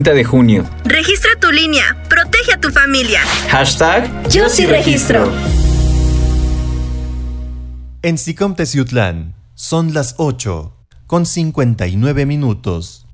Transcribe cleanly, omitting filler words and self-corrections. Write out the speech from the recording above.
30 de junio. Registra tu línea, protege a tu familia. Hashtag Yo sí registro. En SICOM Teciutlán son las 8:59.